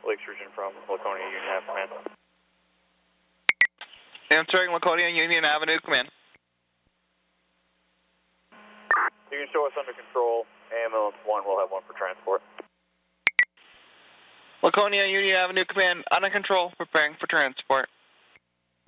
Lake Sturgeon from Laconia Union Ave, command. Answering Laconia Union Avenue, command. You can show us under control. Ambulance 1 will have 1 for transport. Laconia Union Avenue, command, under control, preparing for transport.